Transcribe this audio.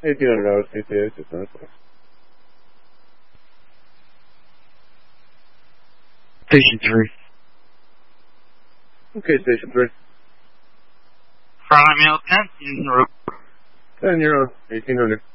$1,800 CCA, just nice. Station 3. Okay, Station 3. Front mail 10, in the road. 10 euro, 1,800.